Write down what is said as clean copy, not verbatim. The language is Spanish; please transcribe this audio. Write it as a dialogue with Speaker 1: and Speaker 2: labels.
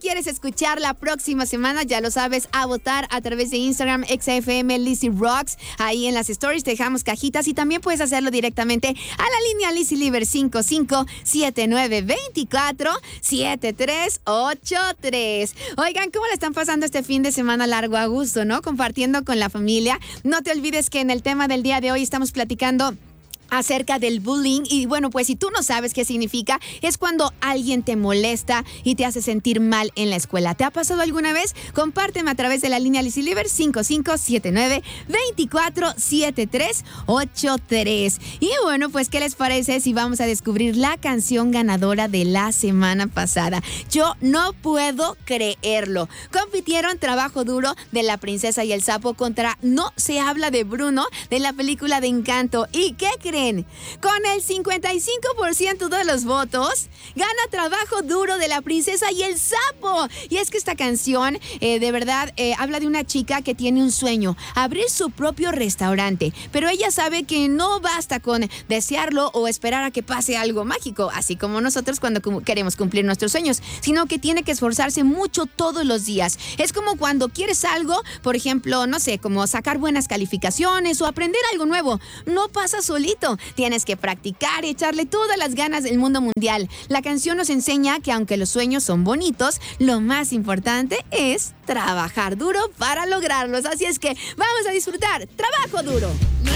Speaker 1: quieres escuchar la próxima semana, ya lo sabes, a votar a través de Instagram, XFM Lizzy Rocks. Ahí en las stories te dejamos cajitas y también puedes hacerlo directamente a la línea Lizzy Liver 5579247383. Oigan, ¿cómo le están pasando este fin de semana largo a gusto, no? Compartiendo con la familia. No te olvides que en el tema del día de hoy estamos platicando acerca del bullying. Y bueno, pues si tú no sabes qué significa, es cuando alguien te molesta y te hace sentir mal en la escuela. ¿Te ha pasado alguna vez? Compárteme a través de la línea Lizzy Liver 5579247383. Y bueno, pues ¿qué les parece si vamos a descubrir la canción ganadora de la semana pasada? Yo no puedo creerlo. Compitieron Trabajo Duro de La Princesa y el Sapo contra No se habla de Bruno de la película de Encanto. ¿Y qué creen? Con el 55% de los votos, gana Trabajo Duro de La Princesa y el Sapo. Y es que esta canción, de verdad, habla de una chica que tiene un sueño, abrir su propio restaurante. Pero ella sabe que no basta con desearlo o esperar a que pase algo mágico, así como nosotros cuando queremos cumplir nuestros sueños, sino que tiene que esforzarse mucho todos los días. Es como cuando quieres algo, por ejemplo, no sé, como sacar buenas calificaciones o aprender algo nuevo. No pasa solito. Tienes que practicar y echarle todas las ganas del mundo mundial. La canción nos enseña que aunque los sueños son bonitos, lo más importante es trabajar duro para lograrlos. Así es que vamos a disfrutar Trabajo Duro.